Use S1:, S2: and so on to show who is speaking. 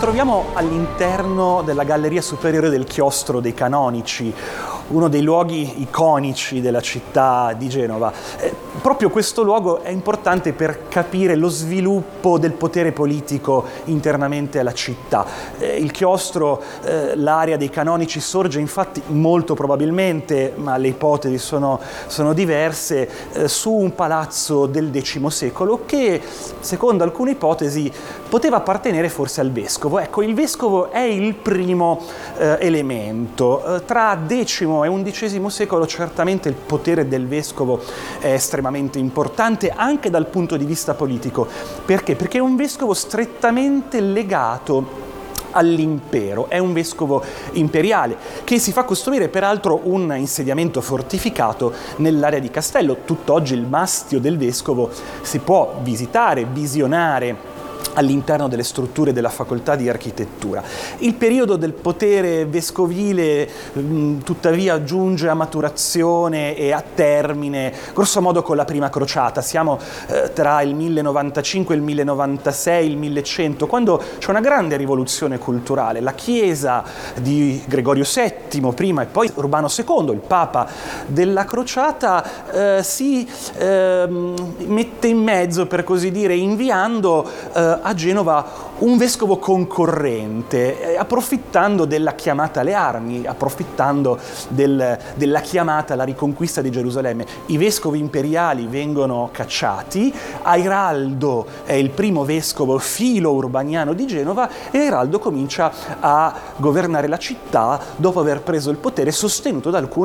S1: troviamo all'interno della galleria superiore del chiostro dei Canonici, uno dei luoghi iconici della città di Genova. Proprio questo luogo è importante per capire lo sviluppo del potere politico internamente alla città. Il chiostro, l'area dei Canonici, sorge infatti molto probabilmente, ma le ipotesi sono diverse, su un palazzo del X secolo che, secondo alcune ipotesi, poteva appartenere forse al vescovo. Ecco, il vescovo è il primo elemento. Tra X e XI secolo certamente il potere del vescovo è estremamente importante anche dal punto di vista politico. Perché? Perché è un vescovo strettamente legato all'impero, è un vescovo imperiale che si fa costruire peraltro un insediamento fortificato nell'area di Castello. Tutt'oggi il mastio del vescovo si può visitare, visionare all'interno delle strutture della facoltà di architettura. Il periodo del potere vescovile tuttavia giunge a maturazione e a termine grosso modo con la prima crociata. Siamo tra il 1095, il 1096, il 1100, quando c'è una grande rivoluzione culturale. La Chiesa di Gregorio VII prima e poi Urbano II, il Papa della crociata, si mette in mezzo, per così dire, inviando a Genova un vescovo concorrente, approfittando della chiamata alle armi, approfittando della chiamata alla riconquista di Gerusalemme. I vescovi imperiali vengono cacciati, Airaldo è il primo vescovo filo-urbaniano di Genova e Airaldo comincia a governare la città dopo aver preso il potere, sostenuto da alcuni